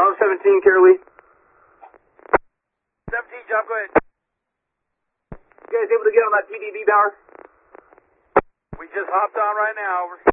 Bravo 17, Carolee. 17, John, go ahead. You guys able to get on that PDB tower? We just hopped on right now, over.